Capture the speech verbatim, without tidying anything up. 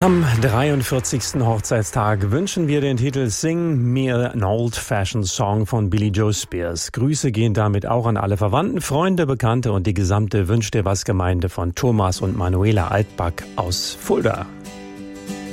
Am dreiundvierzigsten Hochzeitstag wünschen wir den Titel Sing Me an Old-Fashioned Song von Billy Joe Spears. Grüße gehen damit auch an alle Verwandten, Freunde, Bekannte und die gesamte Wünsch dir was Gemeinde von Thomas und Manuela Altback aus Fulda.